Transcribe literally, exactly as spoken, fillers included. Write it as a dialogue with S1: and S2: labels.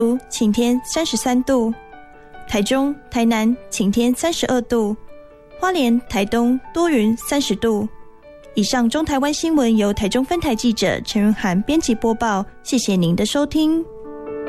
S1: 晴天三十三度，台中、台南晴天三十二度，花莲、台东多云三十度。以上中台湾新闻由台中分台记者陈润涵编辑播报，谢谢您的收听。